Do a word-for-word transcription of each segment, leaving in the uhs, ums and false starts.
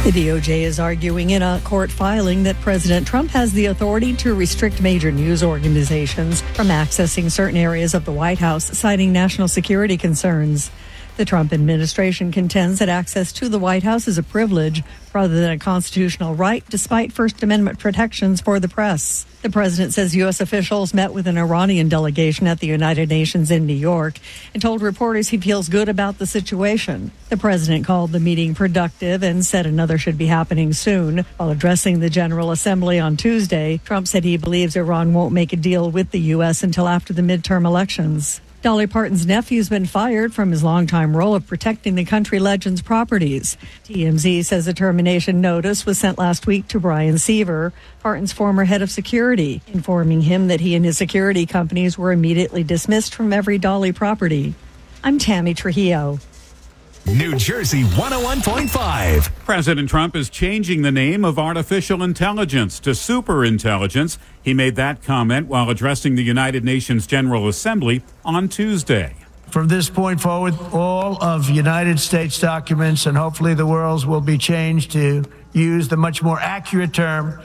The D O J is arguing in a court filing that President Trump has the authority to restrict major news organizations from accessing certain areas of the White House, citing national security concerns. The Trump administration contends that access to the White House is a privilege rather than a constitutional right, despite First Amendment protections for the press. The president says U S officials met with an Iranian delegation at the United Nations in New York and told reporters he feels good about the situation. The president called the meeting productive and said another should be happening soon. While addressing the General Assembly on Tuesday, Trump said he believes Iran won't make a deal with the U S until after the midterm elections. Dolly Parton's nephew's been fired from his longtime role of protecting the country legend's properties. T M Z says a termination notice was sent last week to Brian Seaver, Parton's former head of security, informing him that he and his security companies were immediately dismissed from every Dolly property. I'm Tammy Trujillo. New Jersey one oh one point five. President Trump is changing the name of artificial intelligence to superintelligence. He made that comment while addressing the United Nations General Assembly on Tuesday. From this point forward, all of United States documents and hopefully the world's will be changed to use the much more accurate term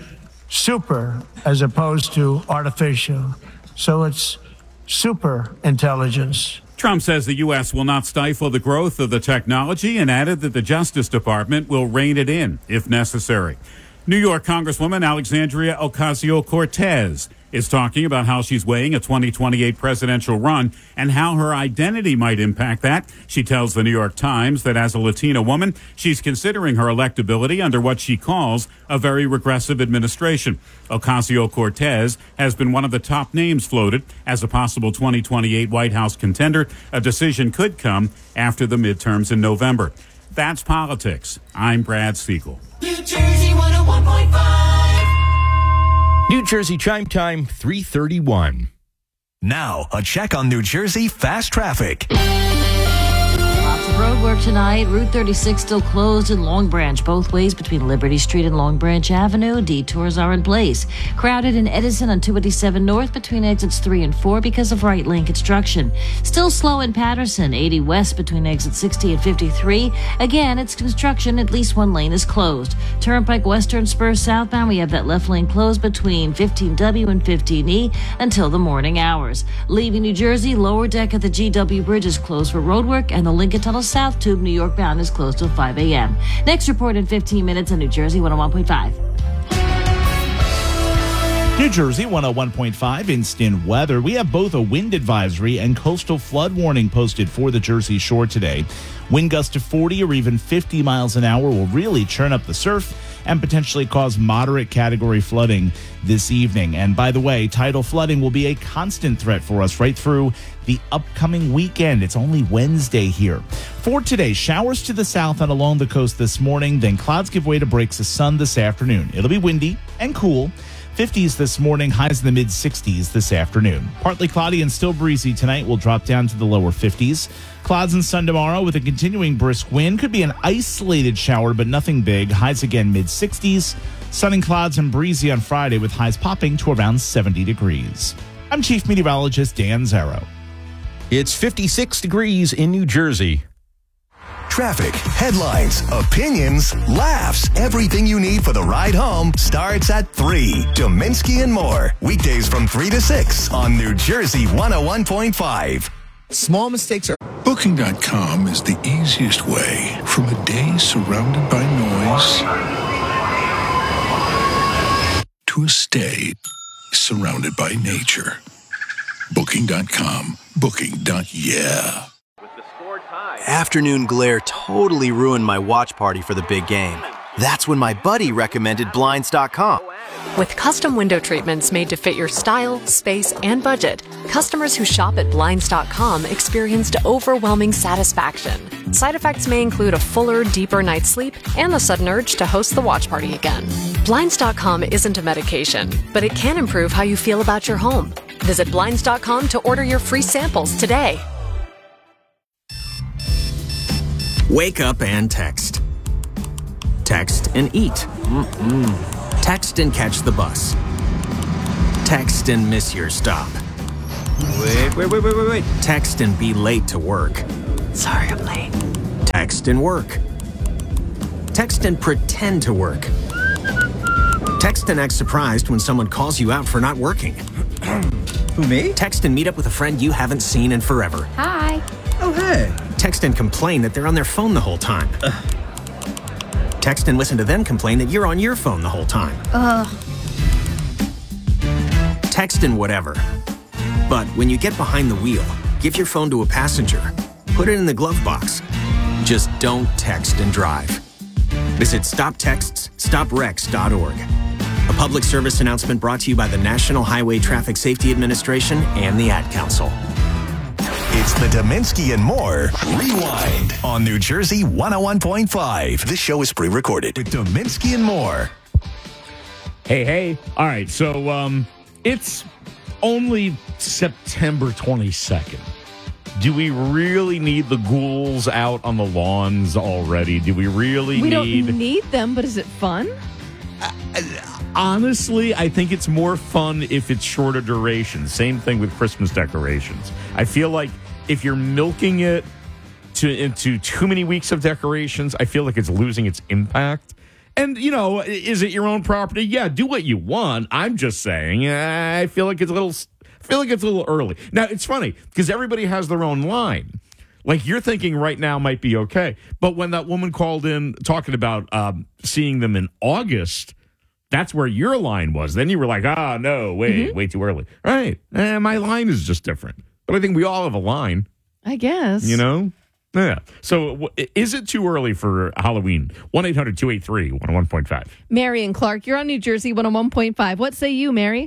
super as opposed to artificial. So it's super intelligence. Trump says the U S will not stifle the growth of the technology and added that the Justice Department will rein it in if necessary. New York Congresswoman Alexandria Ocasio-Cortez is talking about how she's weighing a twenty twenty-eight presidential run and how her identity might impact that. She tells the New York Times that as a Latina woman, she's considering her electability under what she calls a very regressive administration. Ocasio-Cortez has been one of the top names floated as a possible twenty twenty-eight White House contender. A decision could come after the midterms in November. That's politics. I'm Brad Siegel. New Jersey one oh one point five. New Jersey Chime Time, three thirty-one. Now, a check on New Jersey fast traffic. Lots of road work tonight. Route thirty-six still closed in Long Branch, both ways between Liberty Street and Long Branch Avenue. Detours are in place. Crowded in Edison on two eighty-seven North between exits three and four because of right lane construction. Still slow in Patterson, eighty West between exits sixty and fifty-three. Again, it's construction. At least one lane is closed. Turnpike Western Spur southbound, we have that left lane closed between fifteen W and fifteen E until the morning hours. Leaving New Jersey, lower deck at the G W Bridge is closed for road work, and the Lincoln Tunnel South Tube New York bound is closed till five a.m. Next report in fifteen minutes on New Jersey one oh one point five. New Jersey one oh one point five instant weather. We have both a wind advisory and coastal flood warning posted for the Jersey Shore today. Wind gusts to forty or even fifty miles an hour will really churn up the surf and potentially cause moderate category flooding this evening. And by the way, tidal flooding will be a constant threat for us right through the upcoming weekend. It's only Wednesday here. For today, showers to the south and along the coast this morning, then clouds give way to breaks of sun this afternoon. It'll be windy and cool. fifties this morning, highs in the mid-sixties this afternoon. Partly cloudy and still breezy tonight. Will drop down to the lower fifties. Clouds and sun tomorrow with a continuing brisk wind. Could be an isolated shower, but nothing big. Highs again mid-sixties. Sun and clouds and breezy on Friday with highs popping to around seventy degrees. I'm Chief Meteorologist Dan Zarrow. It's fifty-six degrees in New Jersey. Traffic, headlines, opinions, laughs. Everything you need for the ride home starts at three. Dominski and more. Weekdays from three to six on New Jersey one oh one point five. Small mistakes are... Booking dot com is the easiest way from a day surrounded by noise to a stay surrounded by nature. Booking dot com. Booking. Yeah. Afternoon glare totally ruined my watch party for the big game. That's when my buddy recommended Blinds dot com. With custom window treatments made to fit your style, space, and budget, customers who shop at Blinds dot com experienced overwhelming satisfaction. Side effects may include a fuller, deeper night's sleep and the sudden urge to host the watch party again. Blinds dot com isn't a medication, but it can improve how you feel about your home. Visit Blinds dot com to order your free samples today. Wake up and text. Text and eat. Mm-mm. Text and catch the bus. Text and miss your stop. Wait, wait, wait, wait, wait, wait. Text and be late to work. Sorry, I'm late. Text and work. Text and pretend to work. Text and act surprised when someone calls you out for not working. Who, me? Text and meet up with a friend you haven't seen in forever. Hi. Oh, hey. Text and complain that they're on their phone the whole time. Ugh. Text and listen to them complain that you're on your phone the whole time. Ugh. Text and whatever. But when you get behind the wheel, give your phone to a passenger. Put it in the glove box. Just don't text and drive. Visit stop texts stop wrecks dot org. A public service announcement brought to you by the National Highway Traffic Safety Administration and the Ad Council. It's the Dominski and More Rewind on New Jersey one oh one point five. This show is pre-recorded with Dominski and More. Hey, hey. All right, so um, it's only September twenty-second. Do we really need the ghouls out on the lawns already? Do we really we need... We don't need them, but is it fun? Honestly, I think it's more fun if it's shorter duration. Same thing with Christmas decorations. I feel like if you're milking it to into too many weeks of decorations, I feel like it's losing its impact. And, you know, is it your own property? Yeah, do what you want. I'm just saying, I feel like it's a little... I feel like it's a little early. Now, it's funny because everybody has their own line. Like you're thinking right now might be okay. But when that woman called in talking about um, seeing them in August, that's where your line was. Then you were like, ah, no, wait, mm-hmm. way too early. Right. Eh, my line is just different. But I think we all have a line. I guess. You know? Yeah. So w- is it too early for Halloween? one eight hundred two eight three one oh one point five. Mary and Clark, you're on New Jersey one oh one point five. What say you, Mary?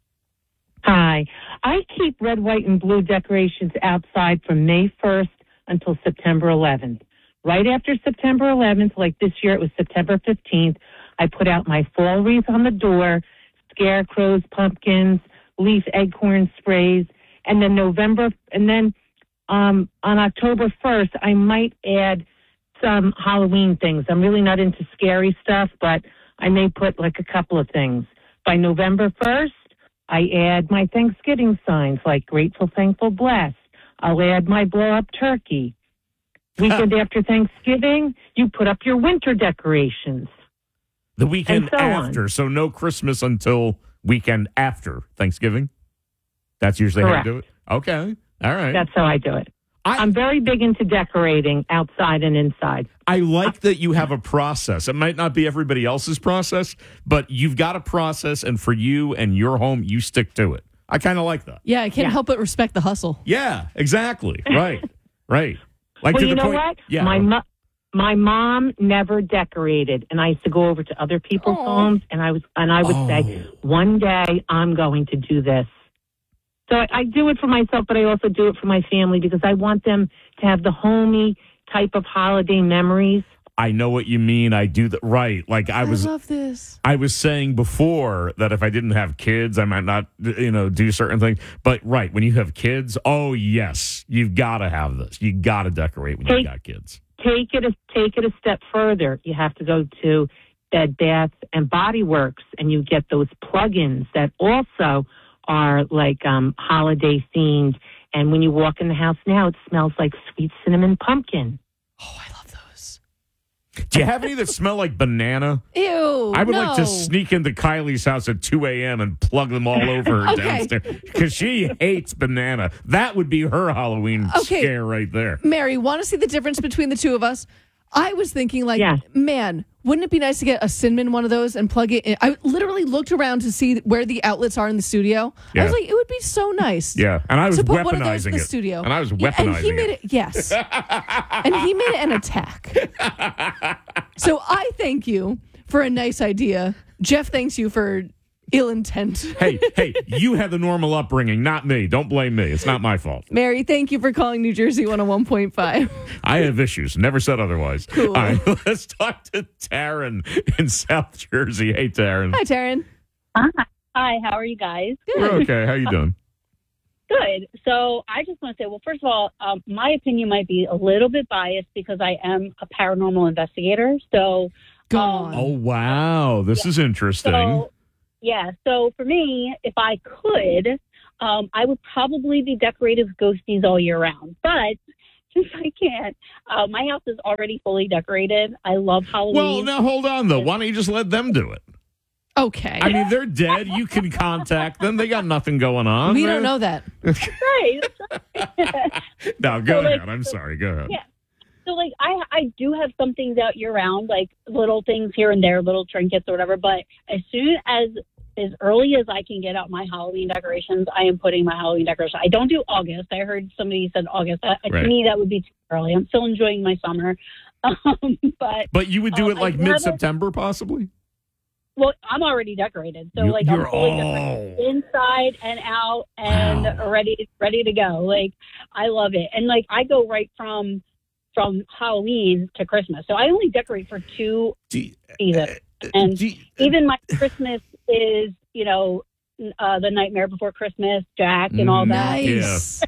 Hi. I keep red, white, and blue decorations outside from May first until September eleventh. Right after September eleventh, like this year it was September fifteenth, I put out my fall wreath on the door, scarecrows, pumpkins, leaf acorn sprays, and then November, and then um, on October first, I might add some Halloween things. I'm really not into scary stuff, but I may put like a couple of things. By November first, I add my Thanksgiving signs like grateful, thankful, blessed. I'll add my blow-up turkey. Weekend after Thanksgiving, you put up your winter decorations. The weekend so after, on. So no Christmas until weekend after Thanksgiving? That's usually Correct. how you do it? Okay, all right. That's how I do it. I, I'm very big into decorating outside and inside. I like that you have a process. It might not be everybody else's process, but you've got a process, and for you and your home, you stick to it. I kind of like that. Yeah, I can't Yeah. help but respect the hustle. Yeah, exactly. Right, right. Like well, to you the know point, what? Yeah. My mo- my mom never decorated, and I used to go over to other people's Aw. homes, and I was and I would Oh. say, one day I'm going to do this. So I, I do it for myself, but I also do it for my family because I want them to have the homey type of holiday memories. I know what you mean. I do that. Right. Like I was I love this. I was saying before that if I didn't have kids, I might not, you know, do certain things. But right, when you have kids, oh yes, you've got to have this. You got to decorate when Take- you've got kids. Take it a, take it a step further. You have to go to Bed Bath and Body Works, and you get those plugins that also are like um, holiday themed. And when you walk in the house now, it smells like sweet cinnamon pumpkin. Oh, I love those. Do you have any that smell like banana? Ew. I would no. like to sneak into Kylie's house at two a.m. and plug them all over her Okay. downstairs because she hates banana. That would be her Halloween Okay. scare right there. Mary, want to see the difference between the two of us? I was thinking, like, Yeah. man, wouldn't it be nice to get a cinnamon one of those and plug it in? I literally looked around to see where the outlets are in the studio. Yeah. I was like, it would be so nice. Yeah, and I was to put one of those weaponizing in the it. studio. And I was Yeah, and he weaponizing made it. it. Yes, and he made it an attack. So I thank you for a nice idea. Jeff thanks you for ill intent. hey, hey, you had the normal upbringing, not me. Don't blame me. It's not my fault. Mary, thank you for calling New Jersey one oh one point five. I have issues. Never said otherwise. Cool. All right, let's talk to Taryn in South Jersey. Hey, Taryn. Hi, Taryn. Hi. Hi, how are you guys? We're okay. How you doing? Good. So I just want to say, well, first of all, um, my opinion might be a little bit biased because I am a paranormal investigator. So, Gone. Oh, wow. This is interesting. so yeah. So for me, if I could, um, I would probably be decorated with ghosties all year round. But since I can't, uh, my house is already fully decorated. I love Halloween. Well, now hold on, though. Why don't you just let them do it? Okay. I mean, they're dead. You can contact them. They got nothing going on. We man. don't know that. Right. No, go So, ahead. like, I'm sorry. Go ahead. Yeah. So, like, I I do have some things out year round, like little things here and there, little trinkets or whatever. But as soon as as early as I can get out my Halloween decorations, I am putting my Halloween decorations. I don't do August. I heard somebody said August. Uh, Right. To me, that would be too early. I'm still enjoying my summer. Um, but But you would do um, it like I never- mid-September, possibly? Well, I'm already decorated, so You- like I'm you're- fully oh. decorated inside and out and Wow. ready ready to go. Like I love it, and like I go right from from Halloween to Christmas, so I only decorate for two seasons, and even my Christmas is you know uh, the Nightmare Before Christmas, Jack, and all that. Nice.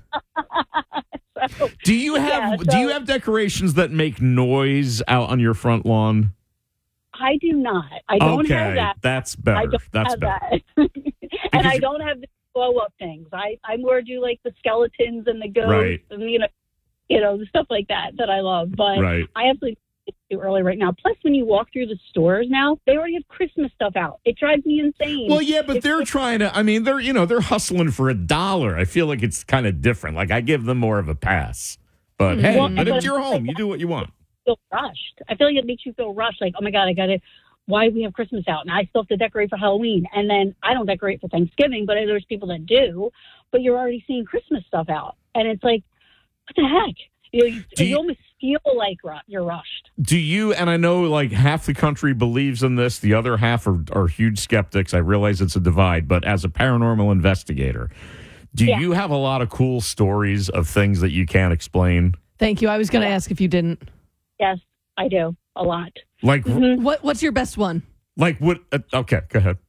So, Do you have yeah, do you so- have decorations that make noise out on your front lawn? I do not. I don't okay, have that. that's I better. don't That's have better. that. and I you- don't have the blow up things. I, I more do like the skeletons and the ghosts Right. and you know you know, the stuff like that that I love. But Right. I absolutely it's too early right now. Plus when you walk through the stores now, they already have Christmas stuff out. It drives me insane. Well, yeah, but It's- they're trying to. I mean, they're you know they're hustling for a dollar. I feel like it's kind of different. Like I give them more of a pass. But hey, Well, but but- it's your home. You do what you want. feel rushed. I feel like it makes you feel rushed. Like, oh my God, I got to, why do we have Christmas out? And I still have to decorate for Halloween. And then I don't decorate for Thanksgiving, but there's people that do. But you're already seeing Christmas stuff out. And it's like, what the heck? You, know, you, Do you, you- almost feel like ru- you're rushed. Do you, and I know like half the country believes in this, the other half are, are huge skeptics. I realize it's a divide, but as a paranormal investigator, do Yeah. you have a lot of cool stories of things that you can't explain? Thank you. I was going to ask if you didn't. Yes, I do. A lot. Like, Mhm. What What's your best one? like what? Uh, okay, go ahead.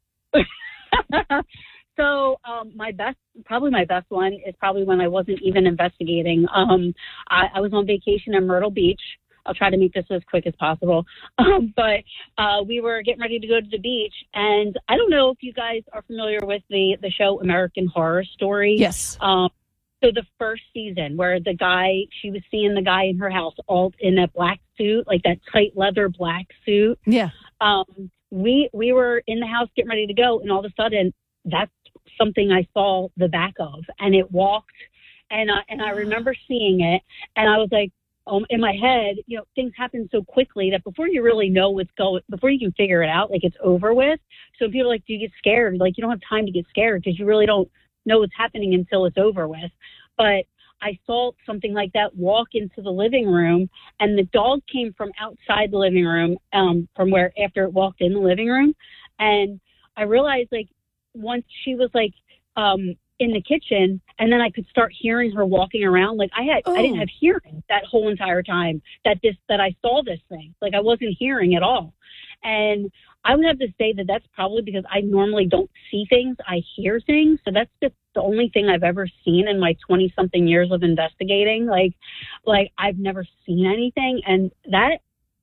So um, my best, probably my best one is probably when I wasn't even investigating. Um, I, I was on vacation in Myrtle Beach. I'll try to make this as quick as possible. Um, but uh, we were getting ready to go to the beach, and I don't know if you guys are familiar with the the show American Horror Story. Yes. Um, so the first season where the guy, she was seeing the guy in her house all in that black suit, like that tight leather black suit. Yeah. Um, we we were in the house getting ready to go, and all of a sudden, that's something I saw the back of, and it walked, and I, and I remember seeing it, and I was like, um, in my head, you know, things happen so quickly that before you really know what's going, before you can figure it out, like it's over with. So people are like, do you get scared? Like you don't have time to get scared because you really don't know what's happening until it's over with. But I saw something like that walk into the living room, and the dog came from outside the living room, um, from where after it walked in the living room, and I realized like once she was like um, in the kitchen, and then I could start hearing her walking around. Like I had, I didn't Oh. have hearing that whole entire time that this that I saw this thing. Like I wasn't hearing at all, and I would have to say that that's probably because I normally don't see things, I hear things. So that's just the only thing I've ever seen in my twenty something years of investigating. Like, like I've never seen anything, and that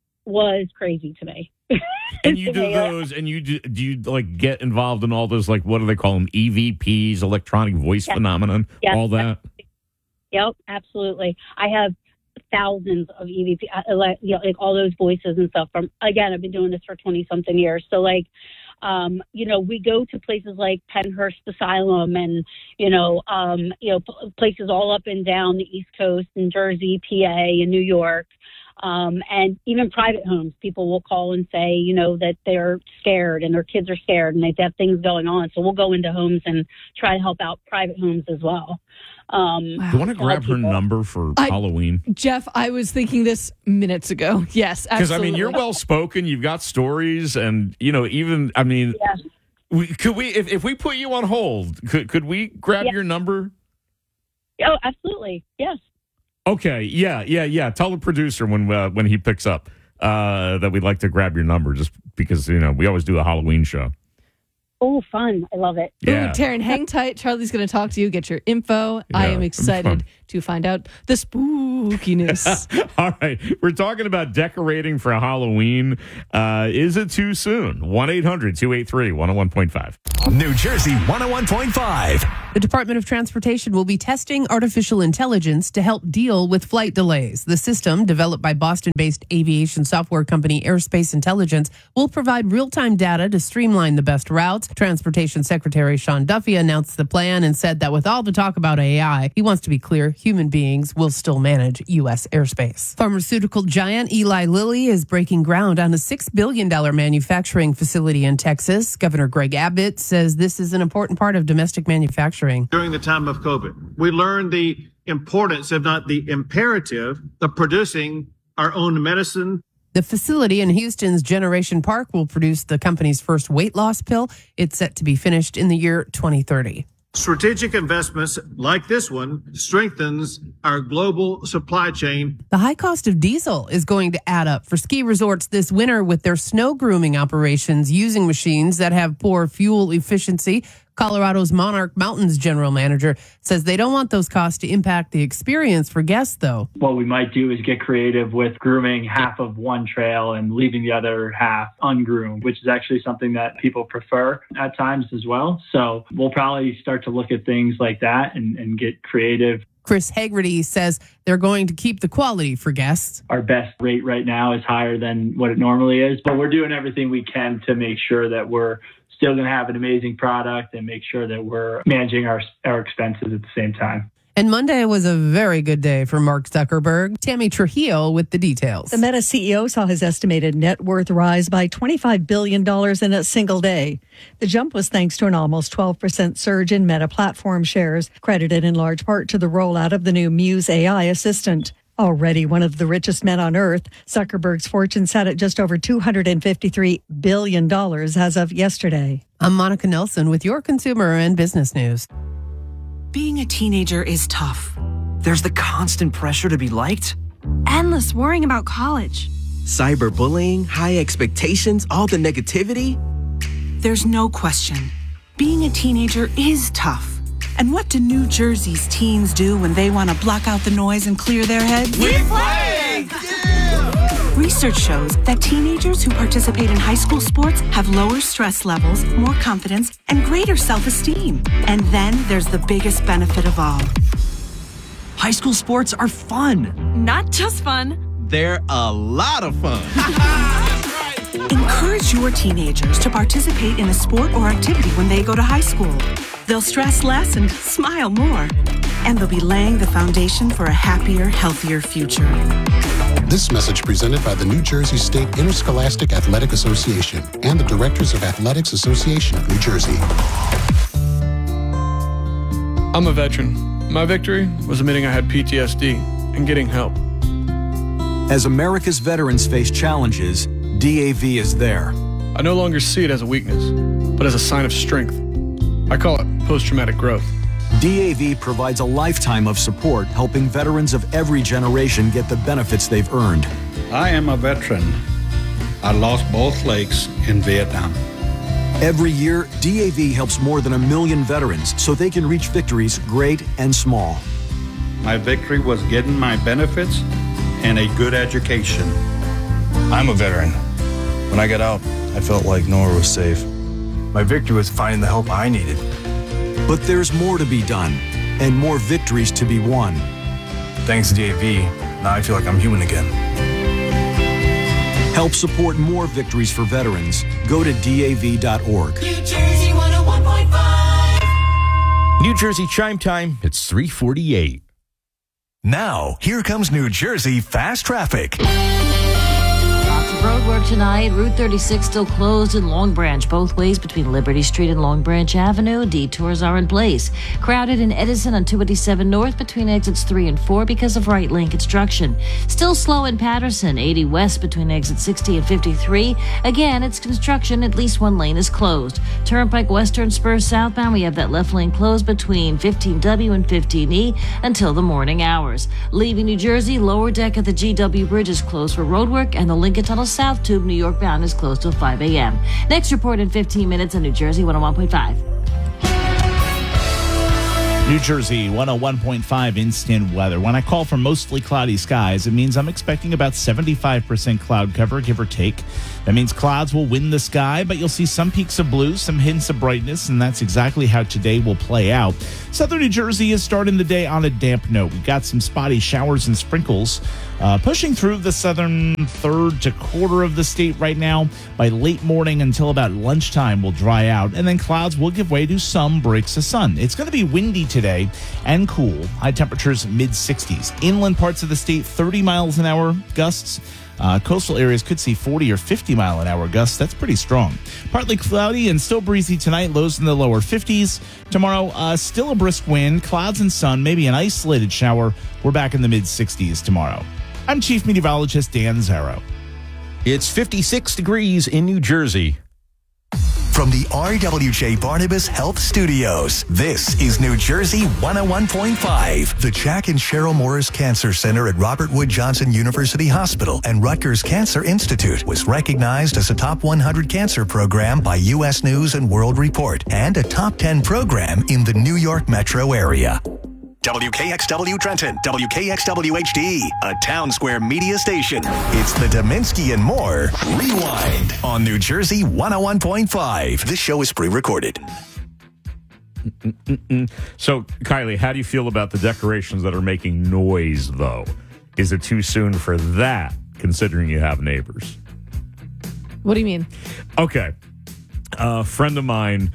was crazy to me. And you do Yeah. those, and you do, do you like get involved in all those, like, what do they call them? E V Ps, electronic voice Yes. phenomenon, Yes. all that. Yep, absolutely. I have thousands of E V P, uh, like, you know, like all those voices and stuff. From again, I've been doing this for twenty something years. So like, um, you know, we go to places like Penhurst Asylum, and you know, um, you know, p- places all up and down the East Coast, in Jersey, P A, and New York. Um, and even private homes, people will call and say, you know, that they're scared and their kids are scared and they have things going on. So we'll go into homes and try to help out private homes as well. Um, Do you want to tell grab her people- number for I- Halloween? Jeff, I was thinking this minutes ago. Yes, Because, I absolutely. mean, you're well spoken, you've got stories, and, you know, even, I mean, Yeah. we, could we, if, if we put you on hold, could, could we grab Yeah. your number? Oh, absolutely. Yes. Okay, yeah, yeah, yeah. Tell the producer when uh, when he picks up uh, that we'd like to grab your number, just because, you know, we always do a Halloween show. Oh, fun. I love it. Yeah. Ooh, Taryn, hang tight. Charlie's going to talk to you, get your info. I Yeah, am it's excited fun. to find out the spookiness. All right. We're talking about decorating for Halloween. Uh, is it too soon? one eight hundred two eight three one oh one point five. New Jersey one oh one point five. The Department of Transportation will be testing artificial intelligence to help deal with flight delays. The system, developed by Boston-based aviation software company Airspace Intelligence, will provide real-time data to streamline the best routes. Transportation Secretary Sean Duffy announced the plan and said that with all the talk about A I, he wants to be clear human beings will still manage U S airspace. Pharmaceutical giant Eli Lilly is breaking ground on a six billion dollars manufacturing facility in Texas. Governor Greg Abbott says this is an important part of domestic manufacturing. During the time of COVID, we learned the importance, if not the imperative, of producing our own medicine. The facility in Houston's Generation Park will produce the company's first weight loss pill. It's set to be finished in the year twenty thirty. Strategic investments like this one strengthens our global supply chain. The high cost of diesel is going to add up for ski resorts this winter with their snow grooming operations using machines that have poor fuel efficiency. Colorado's Monarch Mountains general manager says they don't want those costs to impact the experience for guests, though. What we might do is get creative with grooming half of one trail and leaving the other half ungroomed, which is actually something that people prefer at times as well. So we'll probably start to look at things like that and, and get creative. Chris Haggerty says they're going to keep the quality for guests. Our best rate right now is higher than what it normally is, but we're doing everything we can to make sure that we're still going to have an amazing product and make sure that we're managing our our expenses at the same time. And Monday was a very good day for Mark Zuckerberg. Tammy Trujillo with the details. The Meta C E O saw his estimated net worth rise by twenty-five billion dollars in a single day. The jump was thanks to an almost twelve percent surge in Meta platform shares, credited in large part to the rollout of the new Muse A I assistant. Already one of the richest men on earth, Zuckerberg's fortune sat at just over two hundred fifty-three billion dollars as of yesterday. I'm Monica Nelson with your consumer and business news. Being a teenager is tough. There's the constant pressure to be liked. Endless worrying about college. Cyberbullying, high expectations, all the negativity. There's no question. Being a teenager is tough. And what do New Jersey's teens do when they want to block out the noise and clear their heads? We play! Yeah! Research shows that teenagers who participate in high school sports have lower stress levels, more confidence, and greater self-esteem. And then there's the biggest benefit of all. High school sports are fun. Not just fun. They're a lot of fun. Encourage your teenagers to participate in a sport or activity when they go to high school. They'll stress less and smile more. And they'll be laying the foundation for a happier, healthier future. This message presented by the New Jersey State Interscholastic Athletic Association and the Directors of Athletics Association of New Jersey. I'm a veteran. My victory was admitting I had P T S D and getting help. As America's veterans face challenges, D A V is there. I no longer see it as a weakness, but as a sign of strength. I call it post-traumatic growth. D A V provides a lifetime of support, helping veterans of every generation get the benefits they've earned. I am a veteran. I lost both legs in Vietnam. Every year, D A V helps more than a million veterans so they can reach victories great and small. My victory was getting my benefits and a good education. I'm a veteran. When I got out, I felt like nowhere was safe. My victory was finding the help I needed. But there's more to be done and more victories to be won. Thanks to D A V, now I feel like I'm human again. Help support more victories for veterans. Go to D A V dot org. New Jersey one oh one point five. New Jersey Chime Time, it's three forty-eight. Now, here comes New Jersey Fast Traffic. Lots of road work tonight. Route thirty-six still closed in Long Branch, both ways between Liberty Street and Long Branch Avenue. Detours are in place. Crowded in Edison on two eighty-seven North between exits three and four because of right lane construction. Still slow in Patterson, eighty West between exit sixty and fifty-three. Again, it's construction. At least one lane is closed. Turnpike Western Spur southbound, we have that left lane closed between fifteen W and fifteen E until the morning hours. Leaving New Jersey, lower deck of the G W Bridge is closed for road work, and the Lincoln Tunnel South Tube New York bound is closed till five a.m. Next report in fifteen minutes on New Jersey one oh one point five. New Jersey one oh one point five instant weather. When I call for mostly cloudy skies, it means I'm expecting about seventy-five percent cloud cover, give or take. That means clouds will win the sky, but you'll see some peaks of blue, some hints of brightness, and that's exactly how today will play out. Southern New Jersey is starting the day on a damp note. We've got some spotty showers and sprinkles uh, pushing through the southern third to quarter of the state right now. By late morning until about lunchtime, will dry out, and then clouds will give way to some breaks of sun. It's going to be windy today and cool. High temperatures mid sixties. Inland parts of the state, thirty miles an hour gusts. Uh, coastal areas could see forty or fifty mile an hour gusts. That's pretty strong. Partly cloudy and still breezy tonight. Lows in the lower fifties. Tomorrow, uh, still a brisk wind, clouds and sun, maybe an isolated shower. We're back in the mid sixties tomorrow. I'm Chief Meteorologist Dan Zarrow. It's fifty-six degrees in New Jersey. From the R W J Barnabas Health Studios, this is New Jersey one oh one point five. The Jack and Cheryl Morris Cancer Center at Robert Wood Johnson University Hospital and Rutgers Cancer Institute was recognized as a top one hundred cancer program by U S News and World Report and a top ten program in the New York metro area. W K X W Trenton, W K X W H D, a Town Square media station. It's the Dominski and More Rewind on New Jersey one oh one point five. This show is pre-recorded. Mm-mm-mm. So, Kylie, how do you feel about the decorations that are making noise, though? Is it too soon for that, considering you have neighbors? What do you mean? Okay. A friend of mine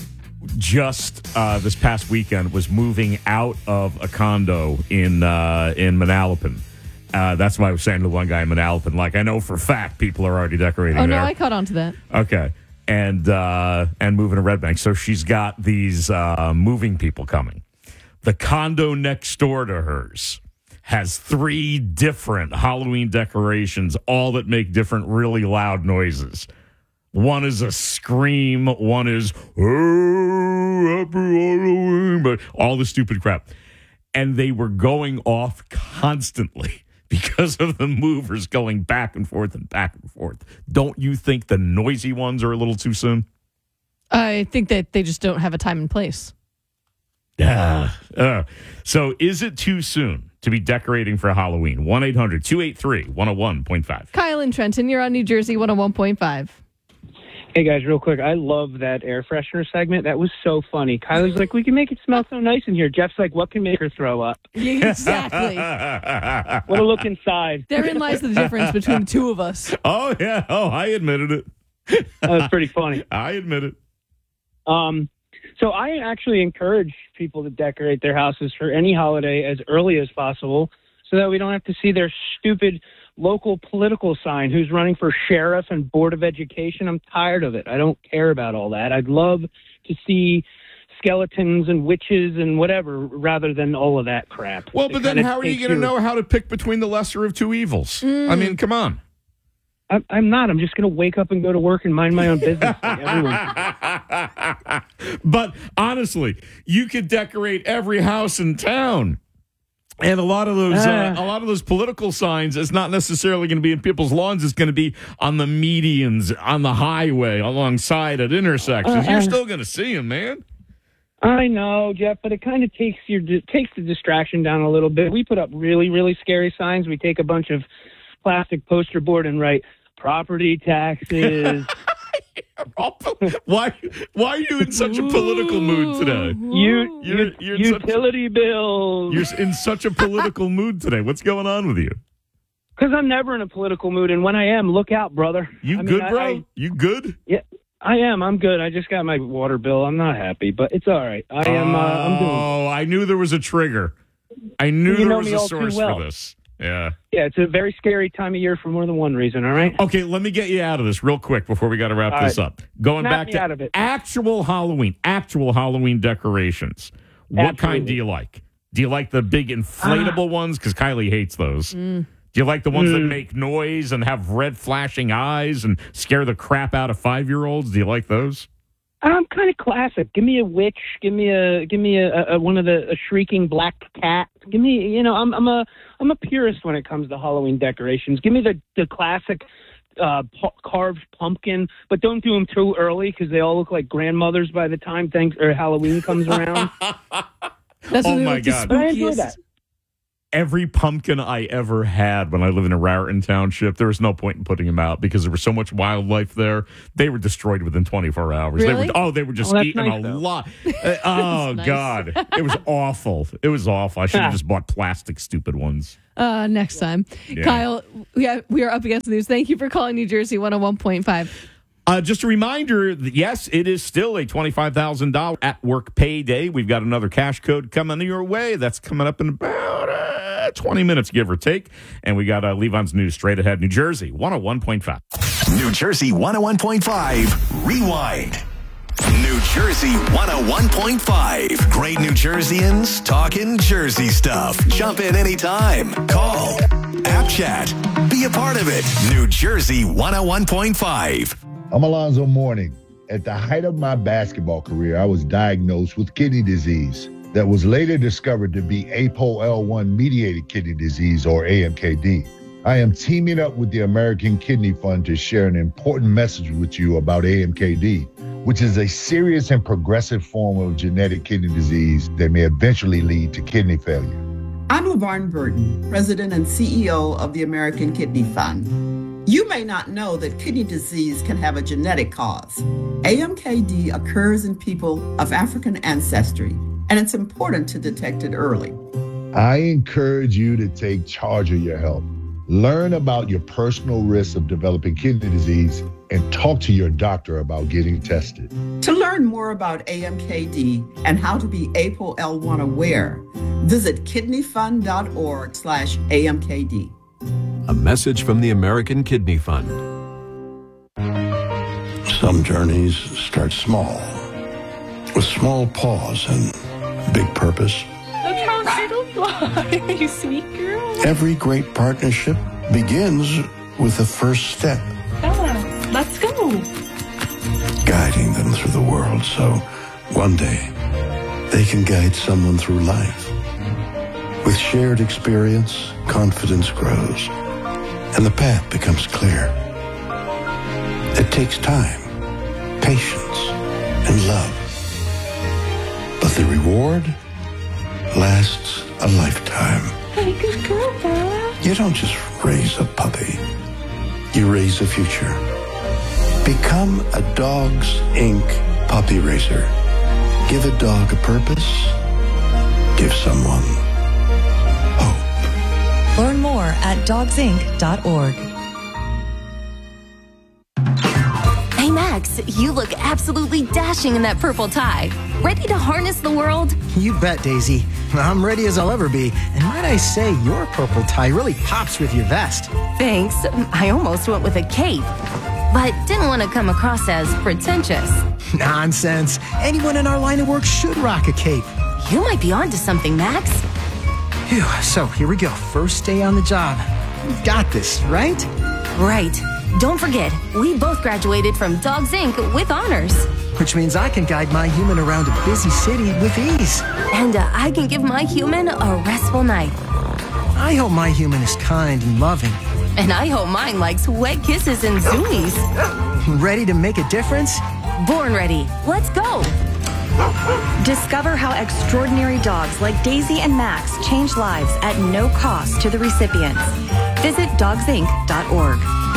just uh, this past weekend was moving out of a condo in uh, in Manalapan. Uh, that's why I was saying to one guy in Manalapan, like, I know for a fact people are already decorating Oh, there. no, I caught on to that. Okay. And uh, and moving to Red Bank. So she's got these uh, moving people coming. The condo next door to hers has three different Halloween decorations, all that make different really loud noises. One is a scream, one is, oh, happy Halloween, but all the stupid crap. And they were going off constantly because of the movers going back and forth and back and forth. Don't you think the noisy ones are a little too soon? I think that they just don't have a time and place. Yeah. Uh, so is it too soon to be decorating for Halloween? one eight hundred two eight three one oh one point five. Kyle and Trenton, you're on New Jersey one oh one point five. Hey, guys, real quick. I love that air freshener segment. That was so funny. Kyler's like, we can make it smell so nice in here. Jeff's like, what can make her throw up? Exactly. Want to look inside. Therein lies the difference between the two of us. Oh, yeah. Oh, I admitted it. That was pretty funny. I admit it. Um, so I actually encourage people to decorate their houses for any holiday as early as possible so that we don't have to see their stupid local political sign who's running for sheriff and board of education. I'm tired of it. I don't care about all that. I'd love to see skeletons and witches and whatever rather than all of that crap. Well, It but then kinda how are you takes going to your- know how to pick between the lesser of two evils? Mm. I mean, come on. I- I'm not. I'm just going to wake up and go to work and mind my own business like everyone. But honestly, you could decorate every house in town. And a lot of those, uh, Uh. a lot of those political signs is not necessarily going to be in people's lawns. It's going to be on the medians, on the highway, alongside at intersections. Uh, You're uh. still going to see them, man. I know, Jeff, but it kind of takes your takes the distraction down a little bit. We put up really, really scary signs. We take a bunch of plastic poster board and write property taxes. Why? Why are you in such a political mood today? You, You're- you you're in such- utility bills. You're in such a political mood today. What's going on with you? Because I'm never in a political mood, and when I am, look out, brother. You I mean, good, I- bro? I- you good? Yeah, I am. I'm good. I just got my water bill. I'm not happy, but it's all right. I am. Uh, I'm doing. Oh, I knew there was a trigger. I knew You there know was me a all too source well. for this. Yeah. Yeah, it's a very scary time of year for more than one reason. All right. Okay, let me get you out of this real quick before we got to wrap All this right. up. Going Snap back me to out of it. actual Halloween, actual Halloween decorations. What kind Absolutely. do you like? Do you like the big inflatable ones? Because Kylie hates those. Mm. Do you like the ones that Mm. make noise and have red flashing eyes and scare the crap out of five-year-olds? Do you like those? I'm kind of classic. Give me a witch. Give me a. Give me a, a one of the a shrieking black cat. Give me. You know, I'm I'm a I'm a purist when it comes to Halloween decorations. Give me the the classic uh, pu- carved pumpkin, but don't do them too early because they all look like grandmothers by the time thanks or Halloween comes around. That's Oh really my like the God. But I enjoy spookiest. that. Every pumpkin I ever had when I lived in Raritan Township, there was no point in putting them out because there was so much wildlife there. They were destroyed within twenty-four hours. They Really? were, oh, they were just Oh, that's eating nice, a though. lot. Uh, oh, nice. God. It was awful. It was awful. I should have just bought plastic, stupid ones. Uh, next time. Yeah. Kyle, we, have, we are up against the news. Thank you for calling New Jersey one oh one point five. Uh, just a reminder that, yes, it is still a twenty-five thousand dollars at work payday. We've got another cash code coming your way. That's coming up in about uh, twenty minutes, give or take. And we got uh, Levon's News straight ahead. New Jersey, one oh one point five. New Jersey one oh one point five. Rewind. New Jersey one oh one point five. Great New Jerseyans talking Jersey stuff. Jump in anytime. Call. App chat. Be a part of it. New Jersey one oh one point five. I'm Alonzo Mourning. At the height of my basketball career, I was diagnosed with kidney disease that was later discovered to be A P O L one mediated kidney disease, or A M K D. I am teaming up with the American Kidney Fund to share an important message with you about A M K D, which is a serious and progressive form of genetic kidney disease that may eventually lead to kidney failure. I'm LaVarn Burton, President and C E O of the American Kidney Fund. You may not know that kidney disease can have a genetic cause. A M K D occurs in people of African ancestry, and it's important to detect it early. I encourage you to take charge of your health. Learn about your personal risks of developing kidney disease and talk to your doctor about getting tested. To learn more about A M K D and how to be A P O L one aware, visit kidneyfund.org slash AMKD. A message from the American Kidney Fund. Some journeys start small, with small pause and big purpose. Look how little fly, you sweet girl. Every great partnership begins with the first step, Bella, let's go. guiding them through the world so one day they can guide someone through life. With shared experience, confidence grows, and the path becomes clear. It takes time, patience, and love. But the reward lasts a lifetime. Hey, good girl, Bella. You don't just raise a puppy. You raise a future. Become a Dogs Incorporated puppy raiser. Give a dog a purpose. Give someone Learn more at dogs inc dot org. Hey, Max, you look absolutely dashing in that purple tie. Ready to harness the world? You bet, Daisy. I'm ready as I'll ever be. And might I say, your purple tie really pops with your vest. Thanks. I almost went with a cape, but didn't want to come across as pretentious. Nonsense. Anyone in our line of work should rock a cape. You might be onto something, Max. Phew, so here we go. First day on the job. We've got this, right? Right. Don't forget, we both graduated from Dogs Incorporated with honors. Which means I can guide my human around a busy city with ease. And uh, I can give my human a restful night. I hope my human is kind and loving. And I hope mine likes wet kisses and zoomies. Ready to make a difference? Born ready. Let's go. Discover how extraordinary dogs like Daisy and Max change lives at no cost to the recipients. Visit dogs inc dot org.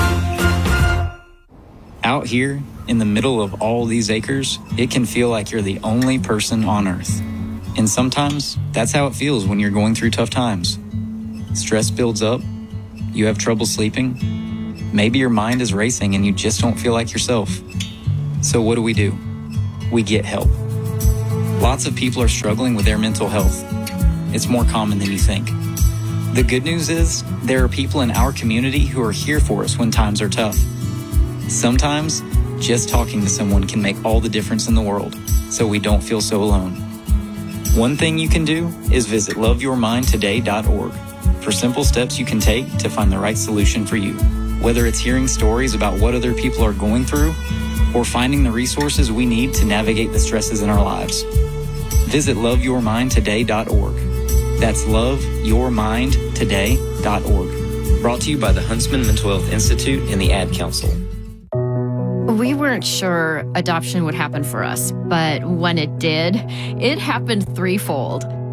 Out here, in the middle of all these acres, it can feel like you're the only person on Earth. And sometimes, that's how it feels when you're going through tough times. Stress builds up, you have trouble sleeping, maybe your mind is racing and you just don't feel like yourself. So what do we do? We get help. Lots of people are struggling with their mental health. It's more common than you think. The good news is, there are people in our community who are here for us when times are tough. Sometimes, just talking to someone can make all the difference in the world, so we don't feel so alone. One thing you can do is visit love your mind today dot org for simple steps you can take to find the right solution for you. Whether it's hearing stories about what other people are going through, or finding the resources we need to navigate the stresses in our lives. Visit love your mind today dot org. That's love your mind today dot org. Brought to you by the Huntsman Mental Health Institute and the Ad Council. We weren't sure adoption would happen for us, but when it did, it happened threefold.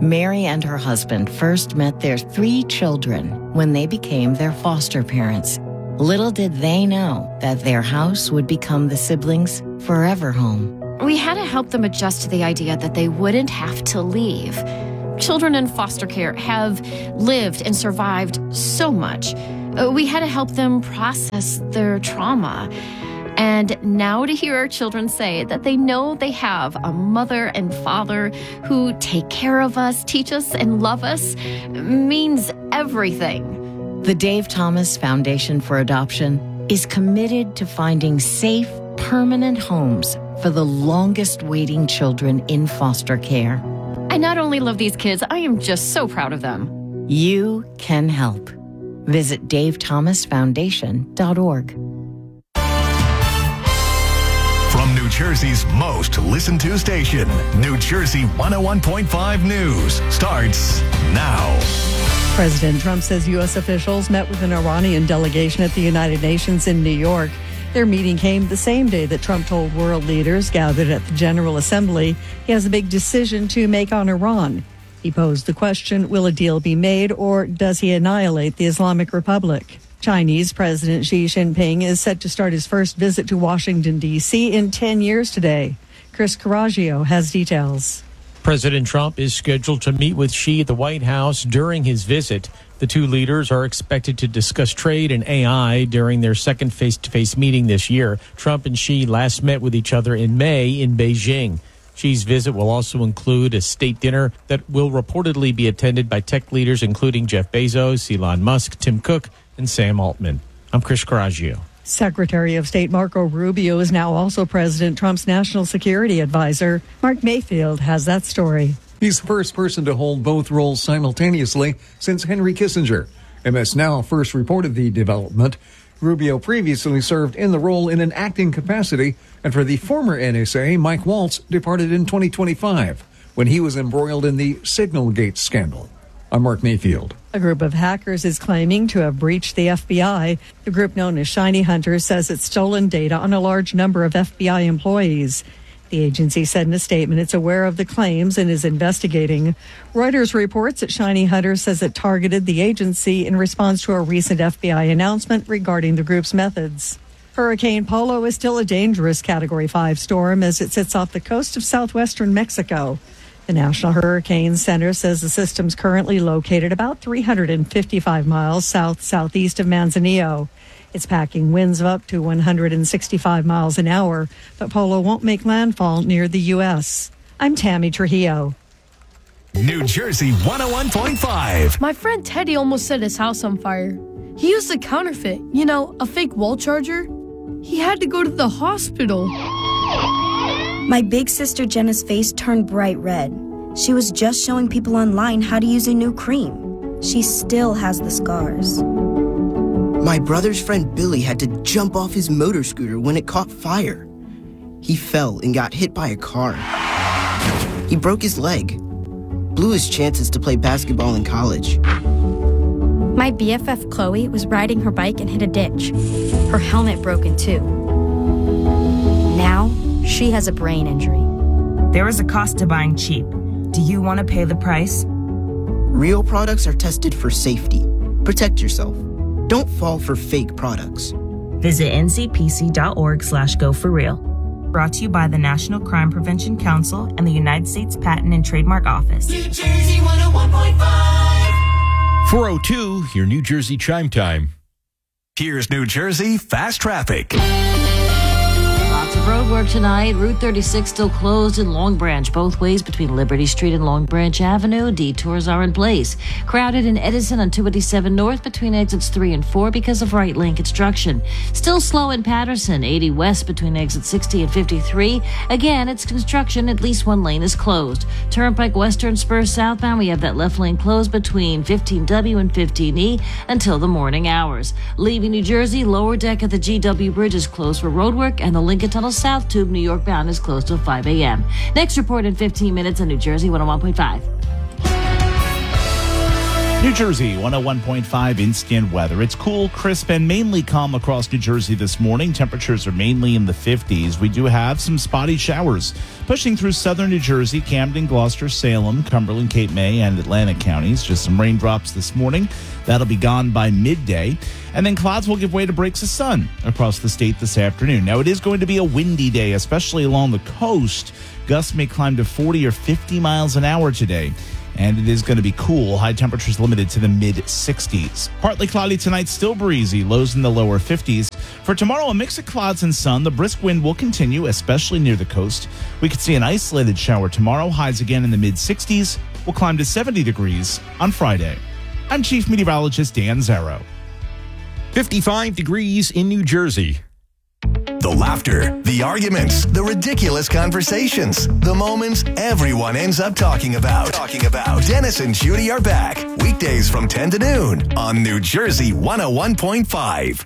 Mary and her husband first met their three children when they became their foster parents. Little did they know that their house would become the siblings' forever home. We had to help them adjust to the idea that they wouldn't have to leave. Children in foster care have lived and survived so much. Uh, We had to help them process their trauma. And now to hear our children say that they know they have a mother and father who take care of us, teach us, and love us means everything. The Dave Thomas Foundation for Adoption is committed to finding safe, permanent homes for the longest waiting children in foster care. I not only love these kids, I am just so proud of them. You can help. Visit dave thomas foundation dot org. From New Jersey's most listened to station, New Jersey one oh one point five News starts now. President Trump says U S officials met with an Iranian delegation at the United Nations in New York. Their meeting came the same day that Trump told world leaders gathered at the General Assembly he has a big decision to make on Iran. He posed the question, will a deal be made or does he annihilate the Islamic Republic? Chinese President Xi Jinping is set to start his first visit to Washington, D C in ten years today. Chris Carraggio has details. President Trump is scheduled to meet with Xi at the White House during his visit. The two leaders are expected to discuss trade and A I during their second face-to-face meeting this year. Trump and Xi last met with each other in May in Beijing. Xi's visit will also include a state dinner that will reportedly be attended by tech leaders including Jeff Bezos, Elon Musk, Tim Cook, and Sam Altman. I'm Chris Carraggio. Secretary of State Marco Rubio is now also President Trump's national security advisor. Mark Mayfield has that story. He's the first person to hold both roles simultaneously since Henry Kissinger. M S Now first reported the development. Rubio previously served in the role in an acting capacity, and for the former N S A, Mike Waltz departed in twenty twenty-five when he was embroiled in the Signalgate scandal. I'm Mark Mayfield. A group of hackers is claiming to have breached the F B I. The group known as Shiny Hunters says it's stolen data on a large number of F B I employees. The agency said in a statement it's aware of the claims and is investigating. Reuters reports that Shiny Hunters says it targeted the agency in response to a recent F B I announcement regarding the group's methods. Hurricane Polo is still a dangerous Category five storm as it sits off the coast of southwestern Mexico. The National Hurricane Center says the system's currently located about three hundred fifty-five miles south-southeast of Manzanillo. It's packing winds of up to one hundred sixty-five miles an hour, but Polo won't make landfall near the U S. I'm Tammy Trujillo. New Jersey one oh one point five. My friend Teddy almost set his house on fire. He used a counterfeit, you know, a fake wall charger. He had to go to the hospital. My big sister Jenna's face turned bright red. She was just showing people online how to use a new cream. She still has the scars. My brother's friend Billy had to jump off his motor scooter when it caught fire. He fell and got hit by a car. He broke his leg, blew his chances to play basketball in college. My B F F Chloe was riding her bike and hit a ditch. Her helmet broke in two. Now, she has a brain injury. There is a cost to buying cheap. Do you want to pay the price? Real products are tested for safety. Protect yourself. Don't fall for fake products. Visit n c p c dot org slash go for real. Brought to you by the National Crime Prevention Council and the United States Patent and Trademark Office. New Jersey one oh one point five. four oh two, your New Jersey Chime Time. Here's New Jersey Fast Traffic. Lots of road work tonight. Route thirty-six still closed in Long Branch, both ways between Liberty Street and Long Branch Avenue. Detours are in place. Crowded in Edison on two eighty-seven North between exits three and four because of right lane construction. Still slow in Patterson, eighty West between exits sixty and fifty-three. Again, it's construction. At least one lane is closed. Turnpike Western Spur southbound, we have that left lane closed between fifteen W and fifteen E until the morning hours. Leaving New Jersey, lower deck of the G W Bridge is closed for road work, and the Lincoln Tunnel South Tube New York bound is closed till five a.m. Next report in fifteen minutes on New Jersey one oh one point five. New Jersey, one oh one point five instant weather. It's cool, crisp, and mainly calm across New Jersey this morning. Temperatures are mainly in the fifties. We do have some spotty showers pushing through southern New Jersey, Camden, Gloucester, Salem, Cumberland, Cape May, and Atlantic counties. Just some raindrops this morning. That'll be gone by midday. And then clouds will give way to breaks of sun across the state this afternoon. Now, it is going to be a windy day, especially along the coast. Gusts may climb to forty or fifty miles an hour today. And it is going to be cool. High temperatures limited to the mid sixties. Partly cloudy tonight, still breezy. Lows in the lower fifties. For tomorrow, a mix of clouds and sun. The brisk wind will continue, especially near the coast. We could see an isolated shower tomorrow. Highs again in the mid sixties. We'll climb to seventy degrees on Friday. I'm Chief Meteorologist Dan Zarrow. fifty-five degrees in New Jersey. The laughter, the arguments, the ridiculous conversations, the moments everyone ends up talking about. Talking about. Dennis and Judy are back. Weekdays from ten to noon on New Jersey one oh one point five.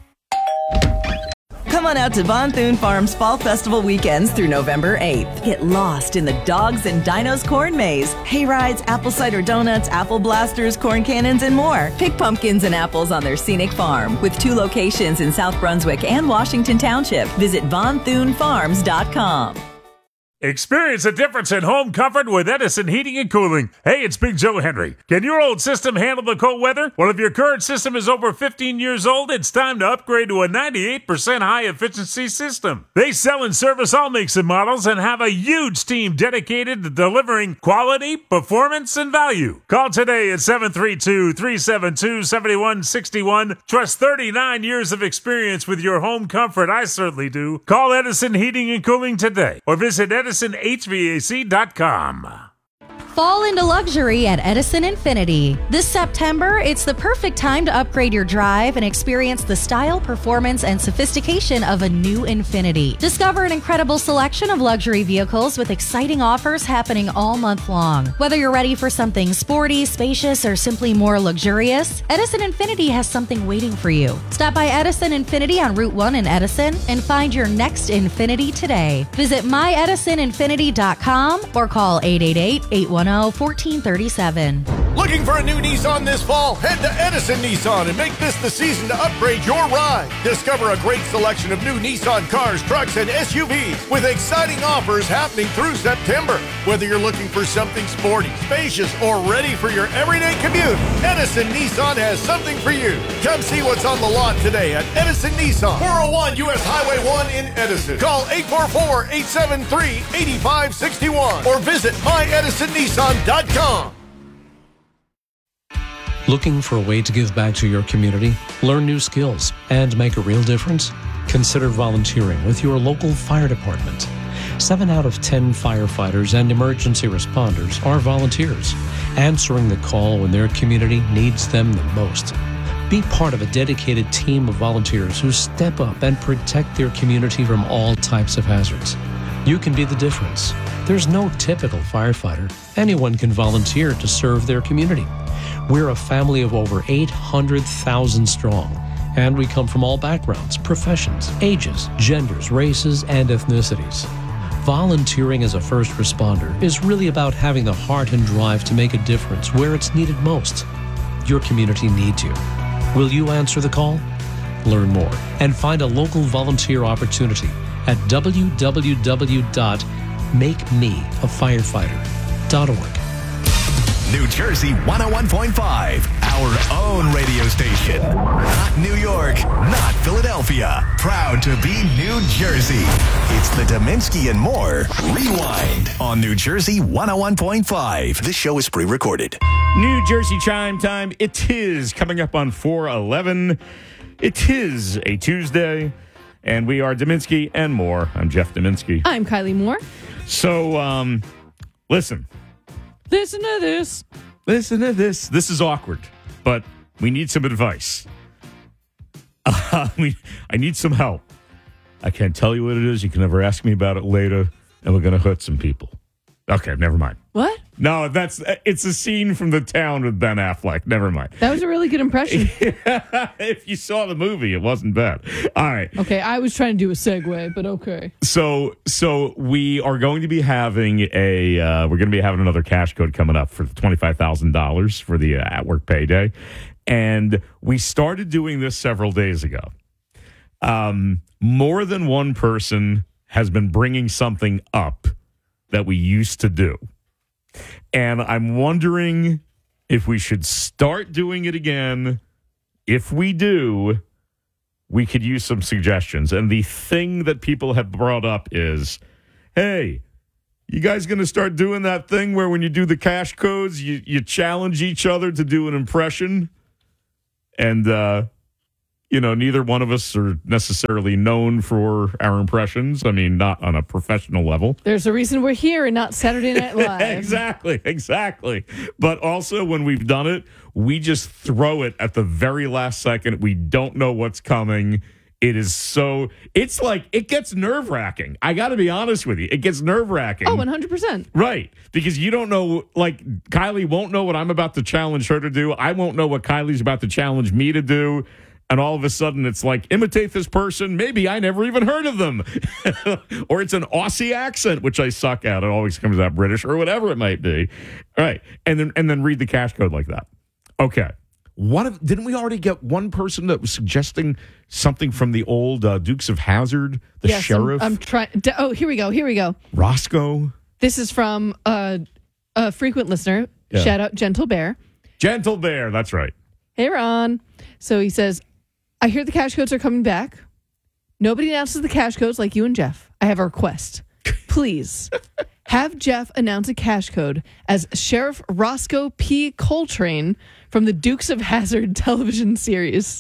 Come on out to Von Thune Farms Fall Festival weekends through November eighth. Get lost in the Dogs and Dinos corn maze, hay rides, apple cider donuts, apple blasters, corn cannons, and more. Pick pumpkins and apples on their scenic farm. With two locations in South Brunswick and Washington Township. Visit von thune farms dot com. Experience a difference in home comfort with Edison Heating and Cooling. Hey, it's Big Joe Henry. Can your old system handle the cold weather? Well, if your current system is over fifteen years old, it's time to upgrade to a ninety-eight percent high-efficiency system. They sell and service all makes and models and have a huge team dedicated to delivering quality, performance, and value. Call today at seven three two, three seven two, seven one six one. Trust thirty-nine years of experience with your home comfort. I certainly do. Call Edison Heating and Cooling today or visit Edison Edison H V A C dot com. Fall into luxury at Edison Infinity. This September, it's the perfect time to upgrade your drive and experience the style, performance, and sophistication of a new Infinity. Discover an incredible selection of luxury vehicles with exciting offers happening all month long. Whether you're ready for something sporty, spacious, or simply more luxurious, Edison Infinity has something waiting for you. Stop by Edison Infinity on Route one in Edison and find your next Infinity today. Visit my edison infinity dot com or call eight eight eight, eight one zero, one four three seven. Looking for a new Nissan this fall? Head to Edison Nissan and make this the season to upgrade your ride. Discover a great selection of new Nissan cars, trucks, and S U Vs with exciting offers happening through September. Whether you're looking for something sporty, spacious, or ready for your everyday commute, Edison Nissan has something for you. Come see what's on the lot today at Edison Nissan, four oh one U S Highway one in Edison. Call eight four four, eight seven three, eight five six one or visit my edison nissan dot com. Looking for a way to give back to your community, learn new skills, and make a real difference? Consider volunteering with your local fire department. Seven out of ten firefighters and emergency responders are volunteers, answering the call when their community needs them the most. Be part of a dedicated team of volunteers who step up and protect their community from all types of hazards. You can be the difference. There's no typical firefighter. Anyone can volunteer to serve their community. We're a family of over eight hundred thousand strong, and we come from all backgrounds, professions, ages, genders, races, and ethnicities. Volunteering as a first responder is really about having the heart and drive to make a difference where it's needed most. Your community needs you. Will you answer the call? Learn more and find a local volunteer opportunity at w w w dot make me a firefighter dot org. New Jersey one oh one point five, our own radio station. Not New York, not Philadelphia. Proud to be New Jersey. It's the Dominski and More Rewind on New Jersey one oh one point five. This show is pre-recorded. New Jersey Chime Time. It is coming up on four eleven. It is a Tuesday, and we are Dominski and More. I'm Jeff Dominski. I'm Kylie Moore. So, um, listen. Listen to this. Listen to this. This is awkward, but we need some advice. Uh, we, I need some help. I can't tell you what it is. You can never ask me about it later, and we're going to hurt some people. Okay, never mind. What? No, that's it's a scene from The Town with Ben Affleck. Never mind. That was a really good impression. If you saw the movie, it wasn't bad. All right. Okay, I was trying to do a segue, but okay. So, so we are going to be having a uh, we're going to be having another cash code coming up for twenty-five thousand dollars for the uh, at work payday, and we started doing this several days ago. Um, more than one person has been bringing something up that we used to do. And I'm wondering if we should start doing it again. If we do, we could use some suggestions. And the thing that people have brought up is, hey, you guys going to start doing that thing where when you do the cash codes, you, you challenge each other to do an impression? And, uh, you know, neither one of us are necessarily known for our impressions. I mean, not on a professional level. There's a reason we're here and not Saturday Night Live. Exactly, exactly. But also, when we've done it, we just throw it at the very last second. We don't know what's coming. It is so, it's like, it gets nerve-wracking. I got to be honest with you. It gets nerve-wracking. Oh, one hundred percent. Right. Because you don't know, like, Kylie won't know what I'm about to challenge her to do. I won't know what Kylie's about to challenge me to do. And all of a sudden, it's like, imitate this person. Maybe I never even heard of them. Or it's an Aussie accent, which I suck at. It always comes out British or whatever it might be. All right. And then and then read the cash code like that. Okay. One of, didn't we already get one person that was suggesting something from the old uh, Dukes of Hazzard, the yes, sheriff? I'm, I'm trying. Oh, here we go. Here we go. Roscoe. This is from uh, a frequent listener. Yeah. Shout out, Gentle Bear. Gentle Bear. That's right. Hey, Ron. So he says, I hear the cash codes are coming back. Nobody announces the cash codes like you and Jeff. I have a request. Please have Jeff announce a cash code as Sheriff Roscoe P. Coltrane from the Dukes of Hazzard television series.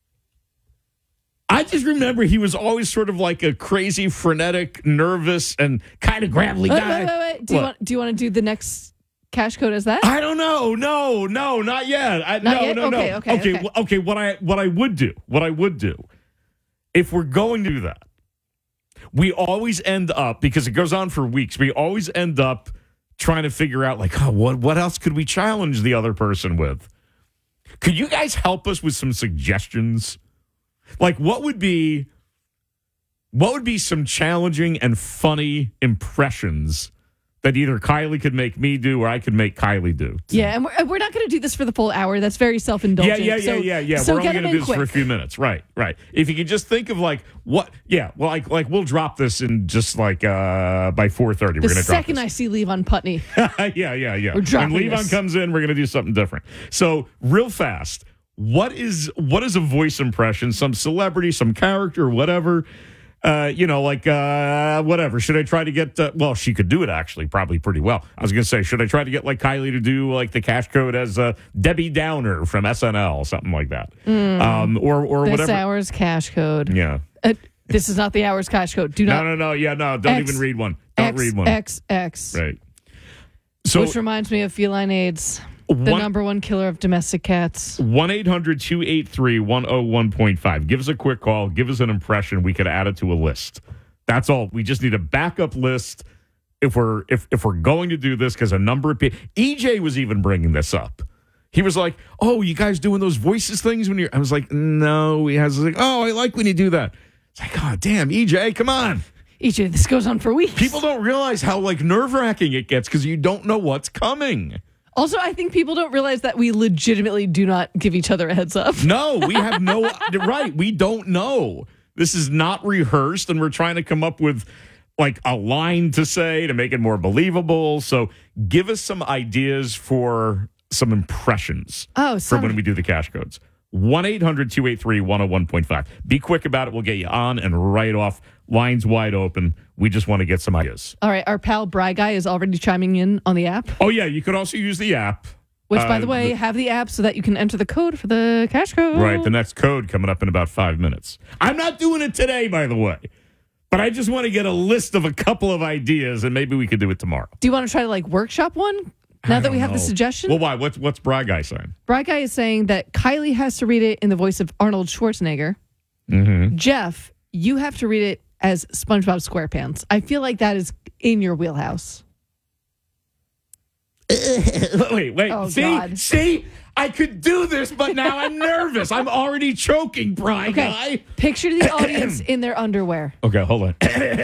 I just remember he was always sort of like a crazy, frenetic, nervous, and kind of gravelly Wait, guy. wait, wait, wait. Do you What? want? Do you want to do the next cash code as that? I don't know. No, no, not yet. I, Not no, yet? no, no. Okay, okay, okay, okay. wh- okay. What I what I would do, what I would do, if we're going to do that, we always end up, because it goes on for weeks. We always end up trying to figure out, like, oh, what what else could we challenge the other person with? Could you guys help us with some suggestions? Like, what would be what would be some challenging and funny impressions that either Kylie could make me do or I could make Kylie do? Yeah, and we're, we're not going to do this for the full hour. That's very self-indulgent. Yeah, yeah, yeah, so, yeah, yeah. So We're only get going to them do in this quick. for a few minutes. Right, right. If you could just think of like what, yeah, well, like, like we'll drop this in just like uh, by four thirty. The We're going to drop second this. I see Levon Putney. yeah, yeah, yeah. We're dropping when Levon this. comes in, we're going to do something different. So, real fast, what is what is a voice impression? Some celebrity, some character, whatever. Uh, you know, like uh, whatever. Should I try to get? Uh, well, she could do it actually, probably pretty well. I was going to say, should I try to get like Kylie to do like the cash code as uh, Debbie Downer from S N L, something like that, Mm. um, or or this whatever. hour's cash code. Yeah. Uh, this is not the hour's cash code. Do No, not. no, no. Yeah, no. Don't X, even read one. Don't X, read one. X, X. Right. So Which reminds me of feline AIDS, the One- number one killer of domestic cats. one eight hundred two eight three one oh one point five. Give us a quick call. Give us an impression. We could add it to a list. That's all. We just need a backup list if we're if if we're going to do this, because a number of people. E J was even bringing this up. He was like, "Oh, you guys doing those voices things when you're?" I was like, "No." He has like, "Oh, I like when you do that." It's like, "Oh, damn, E J, come on." E J, this goes on for weeks. People don't realize how like nerve wracking it gets because you don't know what's coming. Also, I think people don't realize that we legitimately do not give each other a heads up. No, we have no right. We don't know. This is not rehearsed, and we're trying to come up with like a line to say to make it more believable. So give us some ideas for some impressions Oh, for some- when we do the cash codes. one eight hundred two eight three one oh one point five. Be quick about it. We'll get you on and right off. Lines wide open. We just want to get some ideas. All right, our pal Bry Guy is already chiming in on the app. Oh, yeah. You could also use the app. Which, by Uh, the way, have the app so that you can enter the code for the cash code. Right. The next code coming up in about five minutes. I'm not doing it today, by the way. But I just want to get a list of a couple of ideas, and maybe we could do it tomorrow. Do you want to try to like workshop one now I that we don't have the know. suggestion? Well, why? What's what's Bry Guy saying? Bry Guy is saying that Kylie has to read it in the voice of Arnold Schwarzenegger. Mm-hmm. Jeff, you have to read it as SpongeBob SquarePants. I feel like that is in your wheelhouse. wait, wait. Oh, see? God. See? I could do this, but now I'm nervous. I'm already choking, Bry Okay. Guy. Picture the audience in their underwear. Okay, hold on.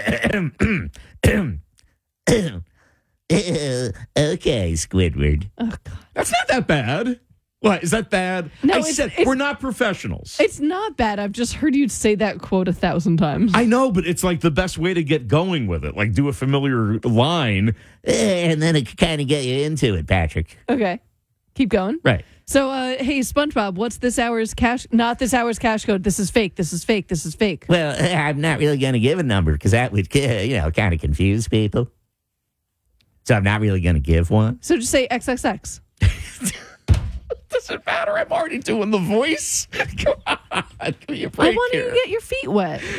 Okay, Squidward. Oh, God. That's not that bad. What, is that bad? No, I it's- said it's- we're not professionals. It's not bad. I've just heard you say that quote a thousand times. I know, but it's like the best way to get going with it. Like do a familiar line. And then it could kind of get you into it, Patrick. Okay. Keep going. Right. So, uh, hey, SpongeBob, what's this hour's cash? Not this hour's cash code. This is fake. This is fake. This is fake. Well, I'm not really going to give a number because that would, uh, you know, kind of confuse people. So I'm not really going to give one. So just say X X X. Doesn't matter. I'm already doing the voice. Come on. Give me a I break want you here. to get your feet wet.